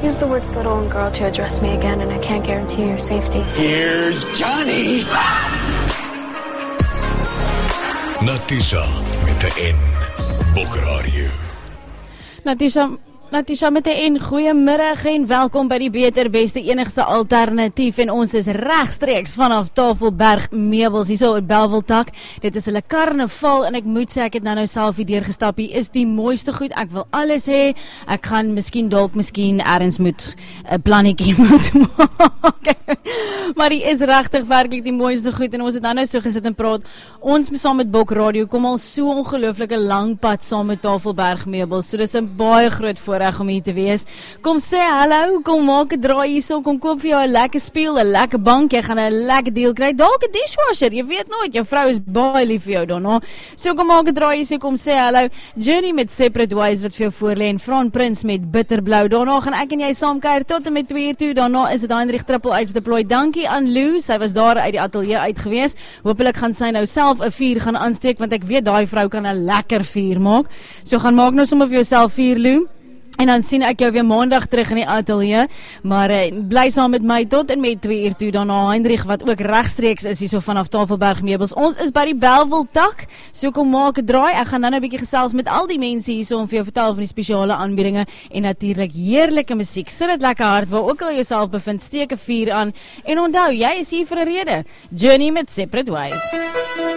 Use the words little and girl to address me again, and I can't guarantee your safety. Here's Johnny! Natisha met de N. Bokradio. Natisha met 'n goeiemiddag en welkom by die beter, beste, enigste alternatief en ons is regstreeks vanaf Tafelberg Meubels hier so op Belweltak. Dit is hulle karnaval en ek moet sê ek het nou self hier deurgestap. Hier is die mooiste goed. Ek wil alles hê. Ek gaan miskien ergens moet 'n plannetjie moet maak. Maar die is regtig werklik die mooiste goed en ons het nou so gesit en praat. Ons saam met Bok Radio kom al so ongelooflike lang pad saam met Tafelberg Meubels. So dis 'n baie groot voorreg om hier te wees. Kom sê hallo, kom maak 'n draai hierso, kom koop vir jou 'n lekker speel, 'n lekker bank, jy gaan 'n lekker deal kry. Dalk 'n dishwasher, jy weet nooit, jou vrou is baie lief vir jou daarna. So kom maak 'n draai hierso, kom sê hallo. Journey met Separate Ways wat vir jou voorlê en Fran Prins met Bitterblou. Daarna gaan ek en jy saam kuier tot en met 2 uur toe. Daarna is dit Heinrich Triple H deploy. Dankie aan Lou, sy was daar uit die ateljee uit gewees. Hoopelik gaan sy nou self 'n vuur gaan aansteek want ek weet daai vrou kan 'n lekker vuur maak. So gaan maak nou sommer vir jouself vuur, Lou. En dan sien ek jou weer maandag terug in die ateljee, maar bly saam met my tot en met 2 uur toe, daarna Heinrich wat ook regstreeks is hierso vanaf Tafelberg Meubels. Ons is by die Belweltak, so kom maak 'n draai. Ek gaan nou 'n bietjie gesels met al die mense hierso om vir jou vertel van die spesiale aanbiedinge en natuurlik heerlike musiek. Sit dit lekker hard waar ook al jouself bevind, steek 'n vuur aan en onthou, jy is hier vir 'n rede. Journey met Separate Ways.